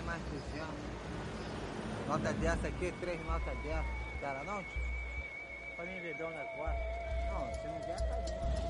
mais 200. Nota dessa aqui, 3 notas dessa. Quer não, tio? Pra mim beber um negócio. Não, se não quer, tá bom.